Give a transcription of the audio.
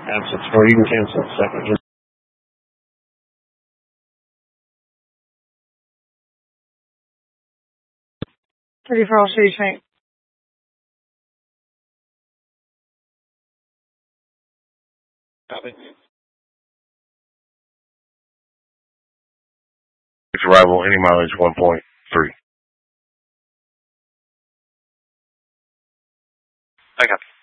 Absence, or you can cancel the second. Ready for all stage tank. Copy. Arrival, any mileage 1.3. I got